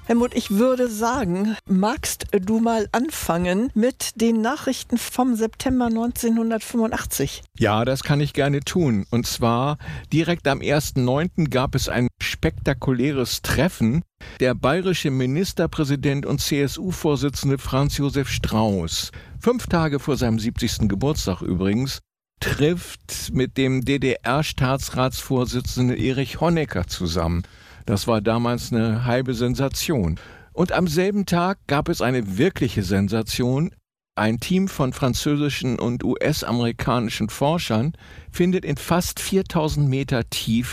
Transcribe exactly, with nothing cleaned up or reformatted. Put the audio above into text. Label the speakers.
Speaker 1: Helmut, ich würde sagen, magst du mal anfangen mit den Nachrichten vom September neunzehnhundertfünfundachtzig?
Speaker 2: Ja, das kann ich gerne tun. Und zwar direkt am ersten neunten gab es ein spektakuläres Treffen. Der bayerische Ministerpräsident und C S U-Vorsitzende Franz Josef Strauß, fünf Tage vor seinem siebzigsten Geburtstag übrigens, trifft mit dem D D R-Staatsratsvorsitzenden Erich Honecker zusammen. Das war damals eine halbe Sensation. Und am selben Tag gab es eine wirkliche Sensation. Ein Team von französischen und U S-amerikanischen Forschern findet in fast viertausend Meter Tiefe